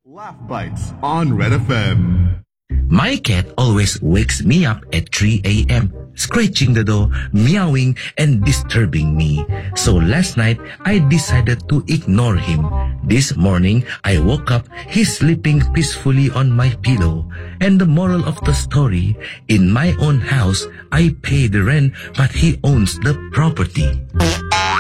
Laugh Bites on Red FM. My cat always wakes me up at 3 a.m., scratching the door, meowing, and disturbing me. So last night, I decided to ignore him. This morning, I woke up, he's sleeping peacefully on my pillow. And the moral of the story, in my own house, I pay the rent, but he owns the property.